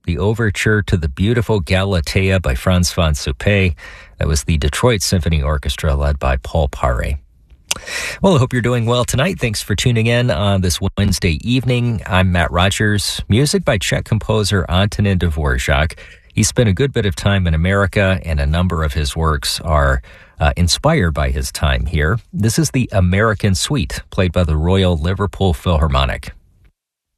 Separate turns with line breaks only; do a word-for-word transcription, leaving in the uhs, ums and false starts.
the overture to the beautiful Galatea by Franz von Suppé. That was the Detroit Symphony Orchestra led by Paul Paré. Well, I hope you're doing well tonight. Thanks for tuning in on this Wednesday evening. I'm Matt Rogers. Music by Czech composer Antonin Dvorak. He spent a good bit of time in America, and a number of his works are uh, inspired by his time here. This is the American Suite, played by the Royal Liverpool Philharmonic.